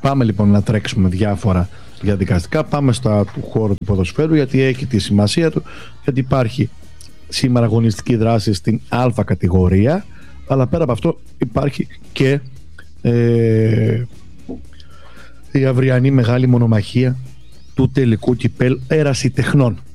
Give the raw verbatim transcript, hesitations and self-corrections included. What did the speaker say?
Πάμε λοιπόν να τρέξουμε διάφορα διαδικαστικά. Πάμε στα του χώρου του ποδοσφαίρου, γιατί έχει τη σημασία του, γιατί υπάρχει σήμερα αγωνιστική δράση στην Α κατηγορία, αλλά πέρα από αυτό υπάρχει και ε, η αυριανή μεγάλη μονομαχία του τελικού κυπέλου Ερασιτεχνών.